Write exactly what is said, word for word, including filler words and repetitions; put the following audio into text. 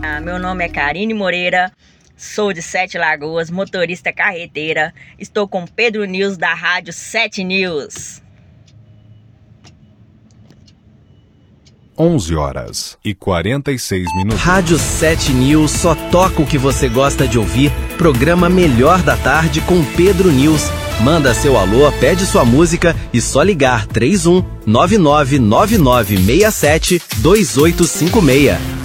Ah, meu nome é Karine Moreira, sou de Sete Lagoas, motorista carreteira. Estou com Pedro News da Rádio Sete News. onze horas e quarenta e seis minutos. Rádio Sete News só toca o que você gosta de ouvir. Programa Melhor da Tarde com Pedro News. Manda seu alô, pede sua música e só ligar três um nove nove nove nove seis sete dois oito cinco seis.